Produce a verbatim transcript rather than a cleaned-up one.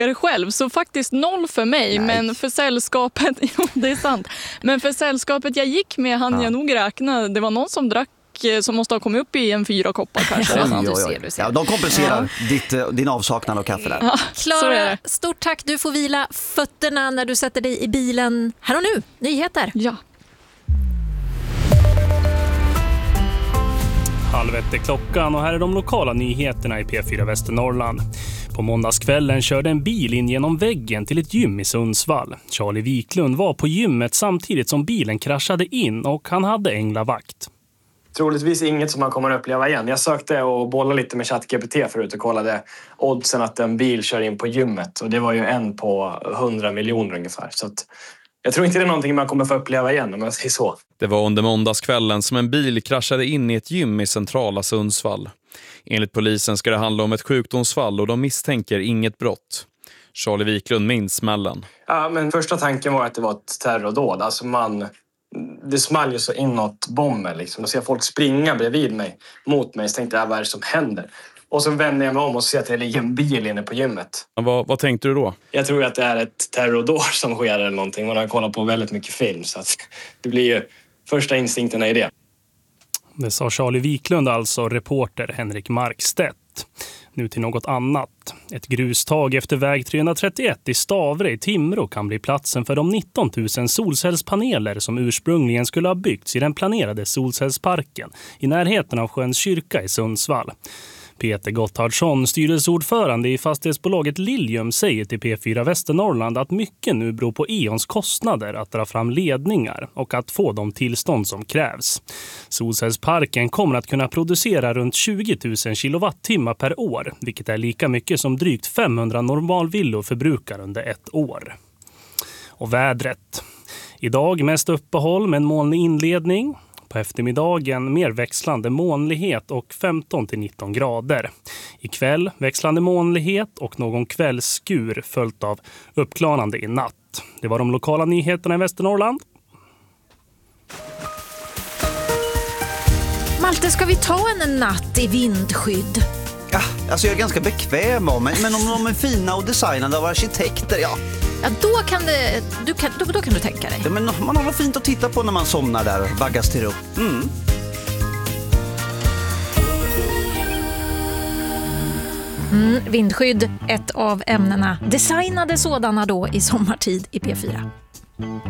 själv, så faktiskt noll för mig. Nej. Men för sällskapet, jo, det är sant. Men för sällskapet jag gick med hann ja. jag nog räkna. Det var någon som drack som måste ha kommit upp i en fyra koppar kanske. Ja, du ser, du ser. Ja, de kompenserar ja. ditt, din avsaknad av kaffe där. Ja, Klara, stort tack. Du får vila fötterna när du sätter dig i bilen. Här och nu, nyheter. Ja. Halv ett är klockan och här är de lokala nyheterna i P fyra Västernorrland. På måndagskvällen körde en bil in genom väggen till ett gym i Sundsvall. Charlie Wiklund var på gymmet samtidigt som bilen kraschade in och han hade änglavakt. Troligtvis inget som man kommer att uppleva igen. Jag sökte och bollade lite med ChatGPT förut och kollade oddsen att en bil kör in på gymmet. Och det var ju en på hundra miljoner ungefär. Så att jag tror inte det är någonting man kommer att få uppleva igen om jag säger så. Det var under måndagskvällen som en bil kraschade in i ett gym i centrala Sundsvall. Enligt polisen ska det handla om ett sjukdomsfall och de misstänker inget brott. Charlie Wiklund minns smällen. Ja, men första tanken var att det var ett terrordåd. Alltså man... Det small ju så inåt bomber liksom. Då ser jag folk springa bredvid mig, mot mig. Så tänkte jag, vad är det som händer? Och så vänder jag mig om och ser att det ligger en bil inne på gymmet. Vad, vad tänkte du då? Jag tror att det är ett terrordåd som sker eller någonting. Man har kollat på väldigt mycket film. Så att det blir ju första instinkterna i det. Det sa Charlie Wiklund, alltså reporter Henrik Markstedt. Nu till något annat. Ett grustag efter väg trehundratrettioett i Stavre i Timrå kan bli platsen för de nitton tusen solcellspaneler som ursprungligen skulle ha byggts i den planerade solcellsparken i närheten av Sjöns kyrka i Sundsvall. Peter Gotthardsson, styrelseordförande i fastighetsbolaget Lilium, säger till P fyra Västernorrland att mycket nu beror på E O N:s kostnader att dra fram ledningar och att få de tillstånd som krävs. Solcellsparken kommer att kunna producera runt tjugo tusen kilowattimmar per år, vilket är lika mycket som drygt femhundra normalvillor förbrukar under ett år. Och vädret. Idag mest uppehåll med en molnig inledning. På eftermiddagen mer växlande molnighet och femton till nitton grader. Ikväll växlande molnighet och någon kvällsskur följt av uppklarande i natt. Det var de lokala nyheterna i Västernorrland. Malte, ska vi ta en natt i vindskydd? Ja, alltså jag är ganska bekväm om men, men om de är fina och designade av arkitekter, ja. Ja, då kan, det, du kan, då, då kan du tänka dig. Ja, men man har något fint att titta på när man somnar där och vaggas till ro. Mm. Mm, vindskydd, ett av ämnena. Designade sådana då i sommartid i P fyra.